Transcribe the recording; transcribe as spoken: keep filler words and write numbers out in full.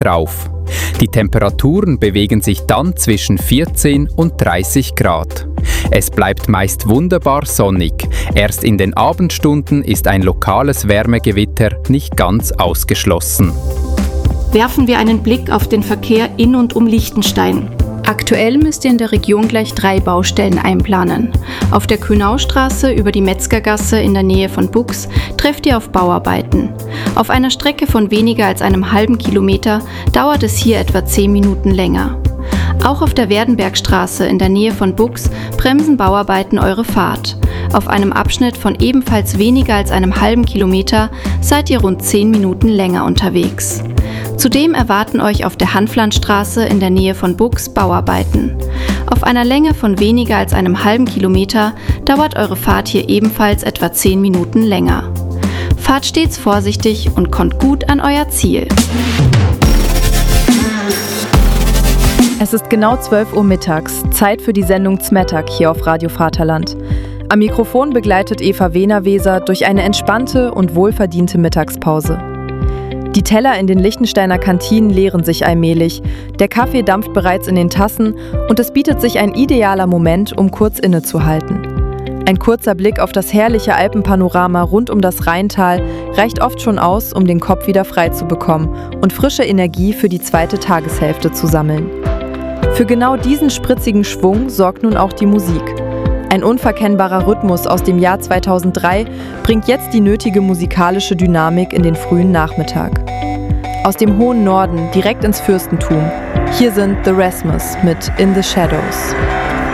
drauf. Die Temperaturen bewegen sich dann zwischen vierzehn und dreißig Grad. Es bleibt meist wunderbar sonnig. Erst in den Abendstunden ist ein lokales Wärmegewitter nicht ganz ausgeschlossen. Werfen wir einen Blick auf den Verkehr in und um Liechtenstein. Aktuell müsst ihr in der Region gleich drei Baustellen einplanen. Auf der Könaustraße über die Metzgergasse in der Nähe von Bux trefft ihr auf Bauarbeiten. Auf einer Strecke von weniger als einem halben Kilometer dauert es hier etwa zehn Minuten länger. Auch auf der Werdenbergstraße in der Nähe von Bux bremsen Bauarbeiten eure Fahrt. Auf einem Abschnitt von ebenfalls weniger als einem halben Kilometer seid ihr rund zehn Minuten länger unterwegs. Zudem erwarten euch auf der Hanflandstraße in der Nähe von Bux Bauarbeiten. Auf einer Länge von weniger als einem halben Kilometer dauert eure Fahrt hier ebenfalls etwa zehn Minuten länger. Fahrt stets vorsichtig und kommt gut an euer Ziel. Es ist genau zwölf Uhr mittags, Zeit für die Sendung Zmettag hier auf Radio Vaterland. Am Mikrofon begleitet Eva Wehner-Weser durch eine entspannte und wohlverdiente Mittagspause. Die Teller in den Liechtensteiner Kantinen leeren sich allmählich, der Kaffee dampft bereits in den Tassen und es bietet sich ein idealer Moment, um kurz innezuhalten. Ein kurzer Blick auf das herrliche Alpenpanorama rund um das Rheintal reicht oft schon aus, um den Kopf wieder frei zu bekommen und frische Energie für die zweite Tageshälfte zu sammeln. Für genau diesen spritzigen Schwung sorgt nun auch die Musik. Ein unverkennbarer Rhythmus aus dem Jahr zweitausenddrei bringt jetzt die nötige musikalische Dynamik in den frühen Nachmittag. Aus dem hohen Norden direkt ins Fürstentum. Hier sind The Rasmus mit In the Shadows.